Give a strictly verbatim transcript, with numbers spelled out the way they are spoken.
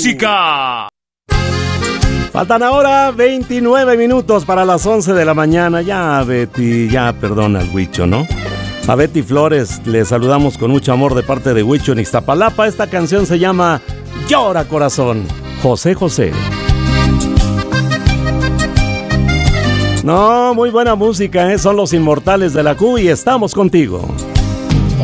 música. Faltan ahora veintinueve minutos para las once de la mañana. Ya, Betty, ya perdona al Huicho, ¿no? A Betty Flores le saludamos con mucho amor de parte de Huicho en Iztapalapa. Esta canción se llama Llora Corazón, José José. No, muy buena música, ¿eh? Son los Inmortales de la Q y estamos contigo.